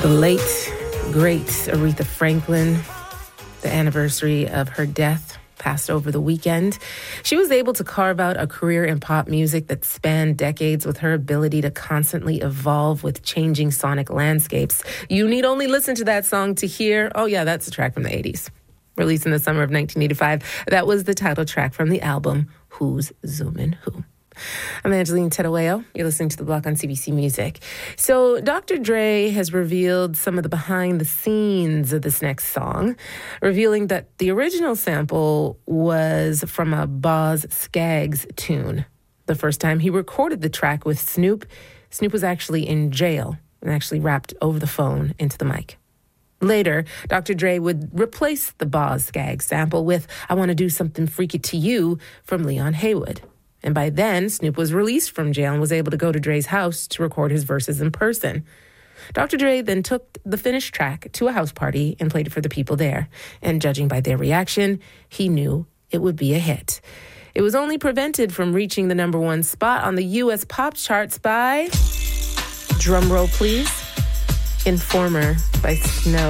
The late, great Aretha Franklin, the anniversary of her death passed over the weekend. She was able to carve out a career in pop music that spanned decades with her ability to constantly evolve with changing sonic landscapes. You need only listen to that song to hear, oh yeah, that's a track from the 80s. Released in the summer of 1985, that was the title track from the album, Who's Zoomin' Who? I'm Angeline Terueo. You're listening to The Block on CBC Music. So Dr. Dre has revealed some of the behind the scenes of this next song, revealing that the original sample was from a Boz Scaggs tune. The first time he recorded the track with Snoop, Snoop was actually in jail and actually rapped over the phone into the mic. Later, Dr. Dre would replace the Boz Scaggs sample with I Want to Do Something Freaky to You from Leon Haywood. And by then, Snoop was released from jail and was able to go to Dre's house to record his verses in person. Dr. Dre then took the finished track to a house party and played it for the people there. And judging by their reaction, he knew it would be a hit. It was only prevented from reaching the number one spot on the U.S. pop charts by, drumroll please, Informer by Snow.